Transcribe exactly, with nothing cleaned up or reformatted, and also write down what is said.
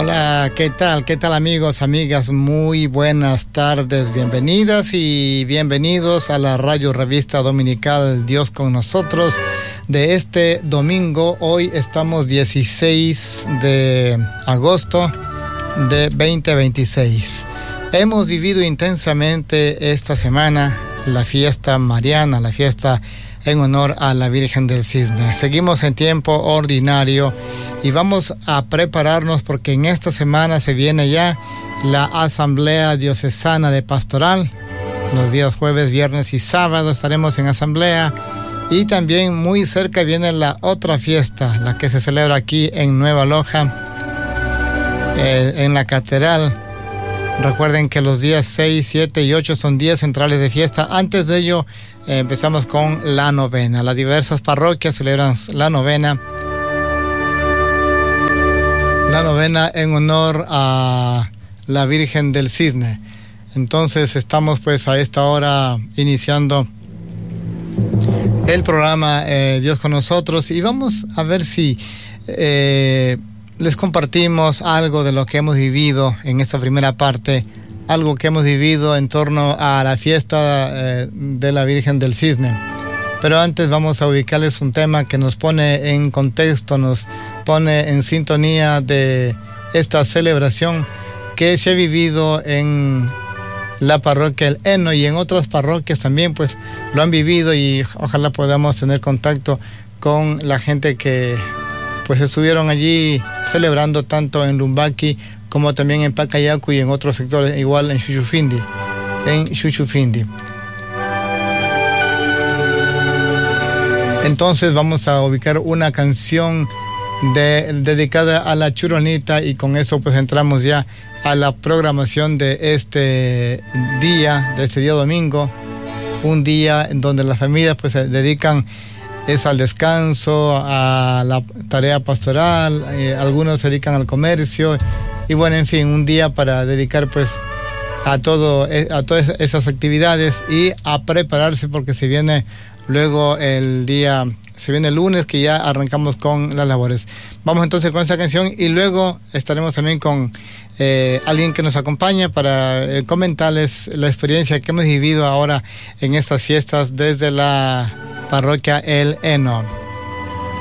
Hola, ¿qué tal? ¿Qué tal amigos, amigas? Muy buenas tardes, bienvenidas y bienvenidos a la Radio Revista Dominical Dios con Nosotros de este domingo. Hoy estamos dieciséis de agosto de veinte veintiséis. Hemos vivido intensamente esta semana la fiesta mariana, la fiesta en honor a la Virgen del Cisne. Seguimos en tiempo ordinario y vamos a prepararnos porque en esta semana se viene ya la Asamblea Diocesana de Pastoral. Los días jueves, viernes y sábado estaremos en asamblea, y también muy cerca viene la otra fiesta, la que se celebra aquí en Nueva Loja, eh, en la catedral. Recuerden que los días seis, siete y ocho son días centrales de fiesta. Antes de ello eh, empezamos con la novena. Las diversas parroquias celebran la novena. La novena en honor a la Virgen del Cisne. Entonces estamos pues a esta hora iniciando el programa eh, Dios con Nosotros, y vamos a ver si eh, les compartimos algo de lo que hemos vivido en esta primera parte, algo que hemos vivido en torno a la fiesta eh, de la Virgen del Cisne. Pero antes vamos a ubicarles un tema que nos pone en contexto, nos pone en sintonía de esta celebración que se ha vivido en la parroquia El Heno, y en otras parroquias también pues lo han vivido, y ojalá podamos tener contacto con la gente que pues estuvieron allí celebrando tanto en Lumbaki como también en Pacayacu y en otros sectores, igual en Chuchufindi, en Chuchufindi. Entonces vamos a ubicar una canción de, dedicada a la Churonita, y con eso pues entramos ya a la programación de este día, de este día domingo, un día en donde las familias pues se dedican es al descanso, a la tarea pastoral, eh, algunos se dedican al comercio, y bueno, en fin, un día para dedicar pues a todo, a todas esas actividades y a prepararse, porque se viene luego el día, se viene el lunes, que ya arrancamos con las labores. Vamos entonces con esa canción, y luego estaremos también con eh, alguien que nos acompaña para eh, comentarles la experiencia que hemos vivido ahora en estas fiestas desde la parroquia El Heno.